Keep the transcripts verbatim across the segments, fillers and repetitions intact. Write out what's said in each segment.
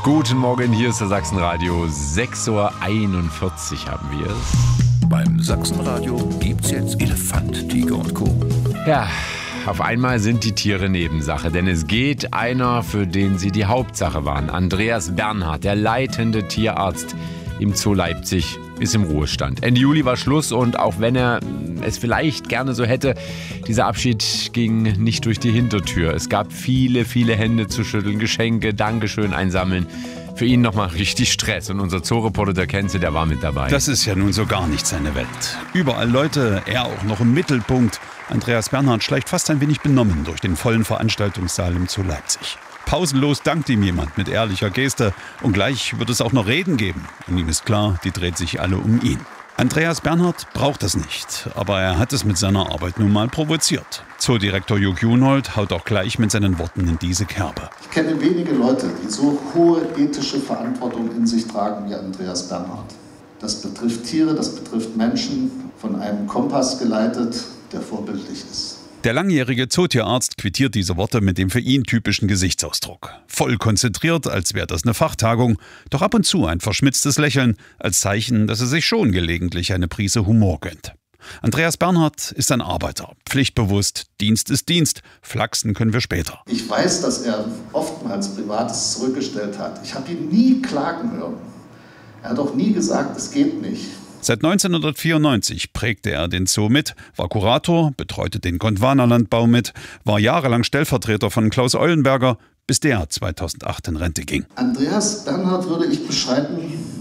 Guten Morgen, hier ist der Sachsenradio. sechs Uhr einundvierzig haben wir es. Beim Sachsenradio gibt's jetzt Elefant, Tiger und Co. Ja, auf einmal sind die Tiere Nebensache, denn es geht einer, für den sie die Hauptsache waren. Andreas Bernhardt, der leitende Tierarzt im Zoo Leipzig, ist im Ruhestand. Ende Juli war Schluss und auch wenn er es vielleicht gerne so hätte, dieser Abschied ging nicht durch die Hintertür. Es gab viele, viele Hände zu schütteln, Geschenke, Dankeschön einsammeln. Für ihn nochmal richtig Stress und unser Zoo-Reporter, der Kenze, der war mit dabei. Das ist ja nun so gar nicht seine Welt. Überall Leute, er auch noch im Mittelpunkt. Andreas Bernhardt schleicht fast ein wenig benommen durch den vollen Veranstaltungssaal im Zoo Leipzig. Pausenlos dankt ihm jemand mit ehrlicher Geste und gleich wird es auch noch Reden geben. Und ihm ist klar, die dreht sich alle um ihn. Andreas Bernhardt braucht das nicht, aber er hat es mit seiner Arbeit nun mal provoziert. Zoodirektor Jörg Juhnhold haut auch gleich mit seinen Worten in diese Kerbe. Ich kenne wenige Leute, die so hohe ethische Verantwortung in sich tragen wie Andreas Bernhardt. Das betrifft Tiere, das betrifft Menschen, von einem Kompass geleitet, der vorbildlich ist. Der langjährige Zootierarzt quittiert diese Worte mit dem für ihn typischen Gesichtsausdruck. Voll konzentriert, als wäre das eine Fachtagung, doch ab und zu ein verschmitztes Lächeln, als Zeichen, dass er sich schon gelegentlich eine Prise Humor gönnt. Andreas Bernhardt ist ein Arbeiter, pflichtbewusst, Dienst ist Dienst, flachsen können wir später. Ich weiß, dass er oftmals Privates zurückgestellt hat. Ich habe ihn nie klagen hören. Er hat auch nie gesagt, es geht nicht. Seit neunzehnhundertvierundneunzig prägte er den Zoo mit, war Kurator, betreute den Gondwana-Landbau mit, war jahrelang Stellvertreter von Klaus Eulenberger, bis der zweitausendacht in Rente ging. Andreas Bernhardt würde ich beschreiben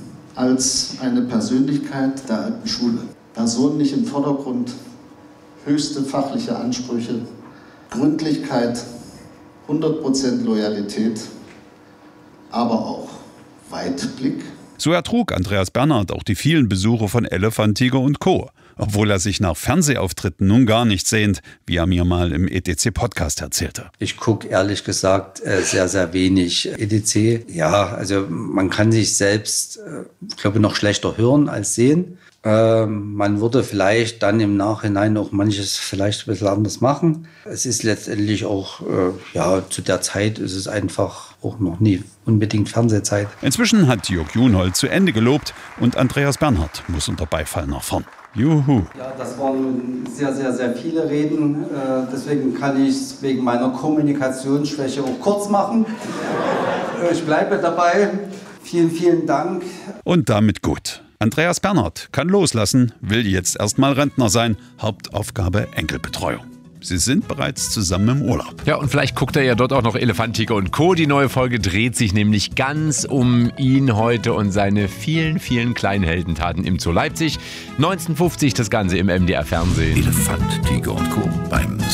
als eine Persönlichkeit der alten Schule. Person nicht im Vordergrund, höchste fachliche Ansprüche, Gründlichkeit, hundert Prozent Loyalität, aber auch Weitblick. So ertrug Andreas Bernhardt auch die vielen Besuche von Elefant, Tiger und Co., obwohl er sich nach Fernsehauftritten nun gar nicht sehnt, wie er mir mal im E T C-Podcast erzählte. Ich gucke ehrlich gesagt sehr, sehr wenig E T C. Ja, also man kann sich selbst, ich glaube, noch schlechter hören als sehen. Man würde vielleicht dann im Nachhinein auch manches vielleicht ein bisschen anders machen. Es ist letztendlich auch, äh, ja, zu der Zeit ist es einfach auch noch nie unbedingt Fernsehzeit. Inzwischen hat Jörg Juhnhold zu Ende gelobt und Andreas Bernhardt muss unter Beifall nach vorn. Juhu. Ja, das waren sehr, sehr, sehr viele Reden. Äh, deswegen kann ich es wegen meiner Kommunikationsschwäche auch kurz machen. Äh, ich bleibe dabei. Vielen, vielen Dank. Und damit gut. Andreas Bernhardt kann loslassen, will jetzt erstmal Rentner sein. Hauptaufgabe Enkelbetreuung. Sie sind bereits zusammen im Urlaub. Ja, und vielleicht guckt er ja dort auch noch Elefant, Tiger und Co. Die neue Folge dreht sich nämlich ganz um ihn heute und seine vielen, vielen kleinen Heldentaten im Zoo Leipzig. neunzehnhundertfünfzig das Ganze im M D R Fernsehen. Elefant, Tiger und Co. beim